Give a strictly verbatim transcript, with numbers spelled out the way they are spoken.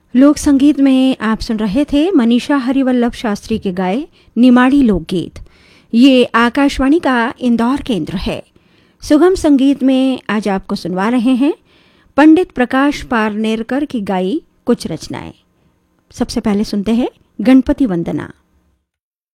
लोक संगीत में आप सुन रहे थे मनीषा हरिवल्लभ शास्त्री के गाए निमाड़ी लोकगीत। ये आकाशवाणी का इंदौर केंद्र है। सुगम संगीत में आज आपको सुनवा रहे हैं पंडित प्रकाश पारनेरकर की गाई कुछ रचनाएं। सबसे पहले सुनते हैं गणपति वंदना।